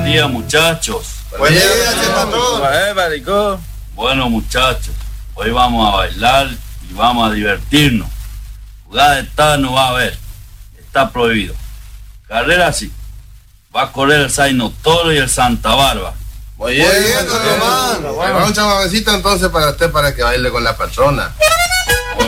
día, muchachos. Buen día, patrón. Bueno, muchachos, hoy vamos a bailar y vamos a divertirnos. Jugada de esta no va a haber, está prohibido. Carrera sí, va a correr el Zaino Toro y el Santa Barba. Muy bien, Román. Vamos a un chamamecito entonces para usted, para que baile con la patrona.